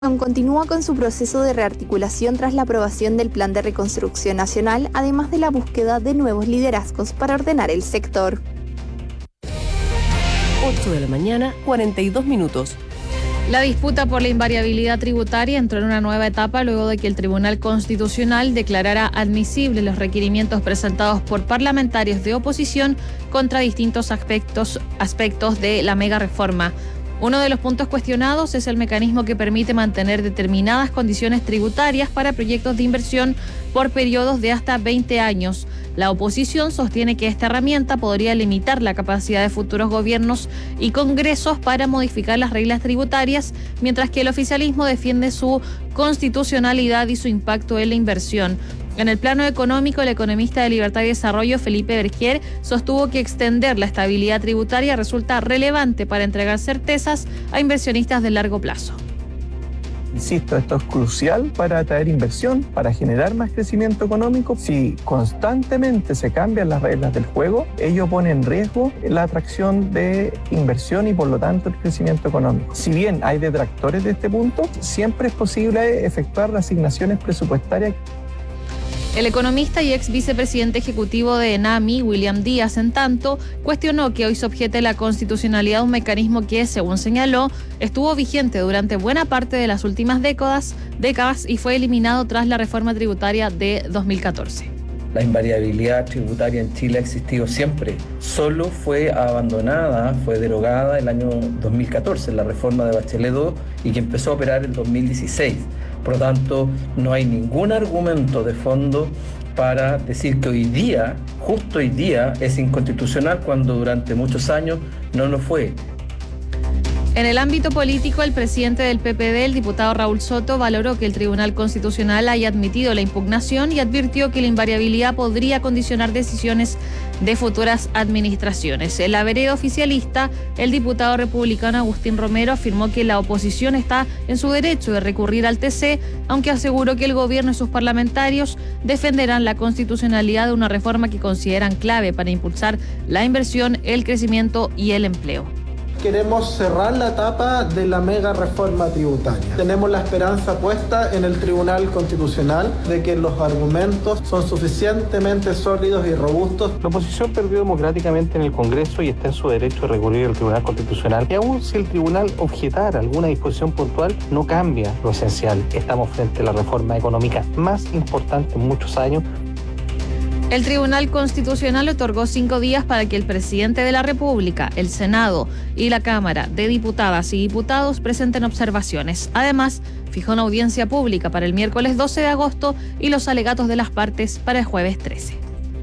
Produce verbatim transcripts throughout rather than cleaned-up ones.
Continúa con su proceso de rearticulación tras la aprobación del Plan de Reconstrucción Nacional, además de la búsqueda de nuevos liderazgos para ordenar el sector. ocho de la mañana, cuarenta y dos minutos. La disputa por la invariabilidad tributaria entró en una nueva etapa luego de que el Tribunal Constitucional declarara admisibles los requerimientos presentados por parlamentarios de oposición contra distintos aspectos, aspectos de la mega reforma. Uno de los puntos cuestionados es el mecanismo que permite mantener determinadas condiciones tributarias para proyectos de inversión por periodos de hasta veinte años. La oposición sostiene que esta herramienta podría limitar la capacidad de futuros gobiernos y congresos para modificar las reglas tributarias, mientras que el oficialismo defiende su constitucionalidad y su impacto en la inversión. En el plano económico, el economista de Libertad y Desarrollo, Felipe Bergier, sostuvo que extender la estabilidad tributaria resulta relevante para entregar certezas a inversionistas de largo plazo. Insisto, esto es crucial para atraer inversión, para generar más crecimiento económico. Si constantemente se cambian las reglas del juego, ello pone en riesgo la atracción de inversión y por lo tanto el crecimiento económico. Si bien hay detractores de este punto, siempre es posible efectuar reasignaciones presupuestarias. El economista y ex vicepresidente ejecutivo de ENAMI, William Díaz, en tanto, cuestionó que hoy se objete la constitucionalidad de un mecanismo que, según señaló, estuvo vigente durante buena parte de las últimas décadas, décadas y fue eliminado tras la reforma tributaria de dos mil catorce. La invariabilidad tributaria en Chile ha existido siempre. Solo fue abandonada, fue derogada el año dos mil catorce, en la reforma de Bachelet dos, y que empezó a operar en dos mil dieciséis. Por lo tanto, no hay ningún argumento de fondo para decir que hoy día, justo hoy día, es inconstitucional cuando durante muchos años no lo fue. En el ámbito político, el presidente del P P D, el diputado Raúl Soto, valoró que el Tribunal Constitucional haya admitido la impugnación y advirtió que la invariabilidad podría condicionar decisiones de futuras administraciones. En la vereda oficialista, el diputado republicano Agustín Romero afirmó que la oposición está en su derecho de recurrir al T C, aunque aseguró que el gobierno y sus parlamentarios defenderán la constitucionalidad de una reforma que consideran clave para impulsar la inversión, el crecimiento y el empleo. Queremos cerrar la etapa de la mega reforma tributaria. Tenemos la esperanza puesta en el Tribunal Constitucional de que los argumentos son suficientemente sólidos y robustos. La oposición perdió democráticamente en el Congreso y está en su derecho de recurrir al Tribunal Constitucional. Y aún si el tribunal objetara alguna disposición puntual, no cambia lo esencial. Estamos frente a la reforma económica más importante en muchos años. El Tribunal Constitucional otorgó cinco días para que el presidente de la República, el Senado y la Cámara de Diputadas y Diputados presenten observaciones. Además, fijó una audiencia pública para el miércoles doce de agosto y los alegatos de las partes para el jueves trece.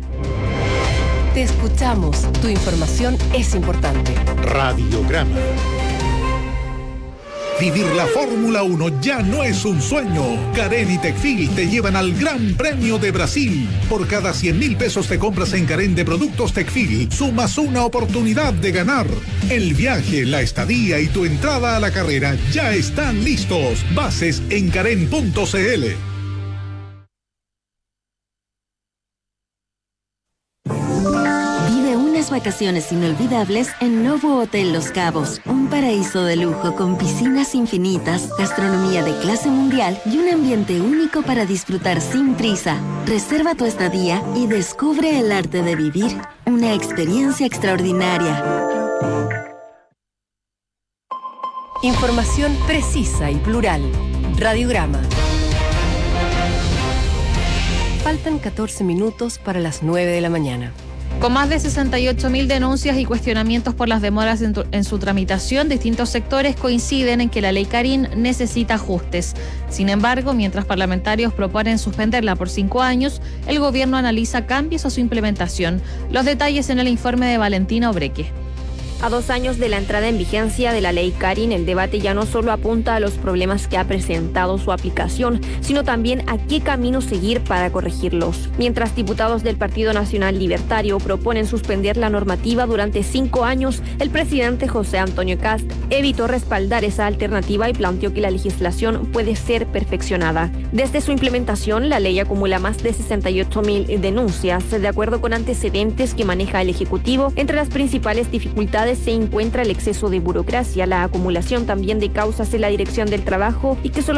Te escuchamos. Tu información es importante. Radiograma. Vivir la Fórmula uno ya no es un sueño. Carén y Tecfil te llevan al Gran Premio de Brasil. Por cada cien mil pesos te compras en Carén de productos Tecfil, sumas una oportunidad de ganar. El viaje, la estadía y tu entrada a la carrera ya están listos. Bases en carén punto c l. Vacaciones inolvidables en Novo Hotel Los Cabos, un paraíso de lujo con piscinas infinitas, gastronomía de clase mundial y un ambiente único para disfrutar sin prisa. Reserva tu estadía y descubre el arte de vivir una experiencia extraordinaria. Información precisa y plural. Radiograma. Faltan catorce minutos para las nueve de la mañana. Con más de sesenta y ocho mil denuncias y cuestionamientos por las demoras en, tu, en su tramitación, distintos sectores coinciden en que la ley Carín necesita ajustes. Sin embargo, mientras parlamentarios proponen suspenderla por cinco años, el gobierno analiza cambios a su implementación. Los detalles en el informe de Valentina Obreque. A dos años de la entrada en vigencia de la ley Carín, el debate ya no solo apunta a los problemas que ha presentado su aplicación, sino también a qué camino seguir para corregirlos. Mientras diputados del Partido Nacional Libertario proponen suspender la normativa durante cinco años, el presidente José Antonio Kast evitó respaldar esa alternativa y planteó que la legislación puede ser perfeccionada. Desde su implementación, la ley acumula más de sesenta y ocho mil denuncias. De acuerdo con antecedentes que maneja el Ejecutivo, entre las principales dificultades dificultades se encuentra el exceso de burocracia, la acumulación también de causas en la Dirección del Trabajo y que solo